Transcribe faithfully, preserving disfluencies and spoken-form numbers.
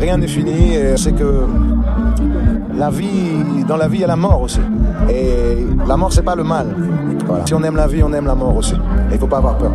rien n'est fini. C'est que la vie, dans la vie, il y a la mort aussi. Et la mort, c'est pas le mal. Voilà. Si on aime la vie, on aime la mort aussi. Il faut pas avoir peur.